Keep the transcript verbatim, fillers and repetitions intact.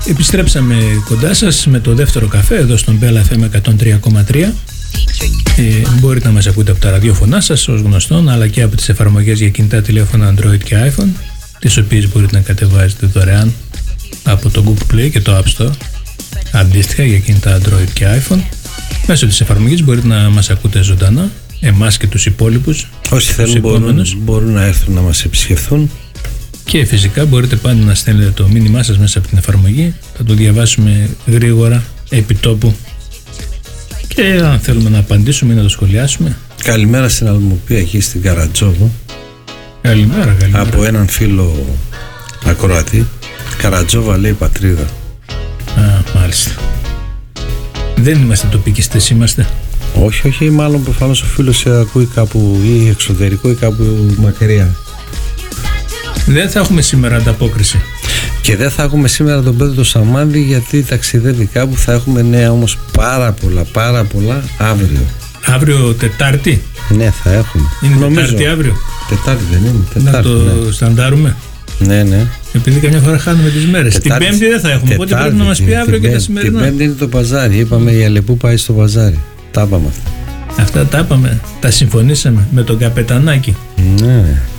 Επιστρέψαμε κοντά σας με το δεύτερο καφέ εδώ στον Bella εφ εμ εκατόν τρία κόμμα τρία. Ε, μπορείτε να μας ακούτε από τα ραδιόφωνά σας ως γνωστόν, αλλά και από τις εφαρμογές για κινητά τηλέφωνα Android και iPhone, τις οποίες μπορείτε να κατεβάζετε δωρεάν από το Google Play και το App Store, αντίστοιχα για κινητά Android και iPhone. Μέσω της εφαρμογής μπορείτε να μας ακούτε ζωντανά, εμάς και τους υπόλοιπους. Όσοι θέλουν μπορούν, μπορούν να έρθουν να μας επισκεφθούν. Και φυσικά μπορείτε πάντα να στέλνετε το μήνυμά σας μέσα από την εφαρμογή. Θα το διαβάσουμε γρήγορα, επί τόπου. Και αν θέλουμε να απαντήσουμε ή να το σχολιάσουμε. Καλημέρα στην Αλμουπία εκεί στην Καρατζόβο. Καλημέρα, καλημέρα. Από έναν φίλο ακροατή. Καρατζόβα λέει πατρίδα. Α, μάλιστα. Δεν είμαστε τοπικιστές, είμαστε. Όχι, όχι, μάλλον προφανώς ο φίλος ακούει κάπου ή εξωτερικό ή κάπου μακριά. Δεν θα έχουμε σήμερα ανταπόκριση. Και δεν θα έχουμε σήμερα τον Πέτρο το Σαμάνδη, γιατί ταξιδεύει κάπου. Θα έχουμε νέα όμως πάρα πολλά, πάρα πολλά αύριο. Αύριο Τετάρτη. Ναι, θα έχουμε. Είναι νομίζω. Τετάρτη αύριο. Τετάρτη δεν είναι. Τετάρτη, να το ναι. σταντάρουμε. Ναι, ναι. Επειδή καμιά φορά χάνουμε τις μέρες. Την Πέμπτη δεν θα έχουμε. Τετάρτη, οπότε πρέπει να μας πει αύριο και τα σημερινά. Την Πέμπτη είναι το παζάρι. Είπαμε η Αλεπού πάει στο παζάρι. Τα είπαμε αυτά. Αυτά τα είπαμε. Τα συμφωνήσαμε με τον Καπετανάκη. Ναι.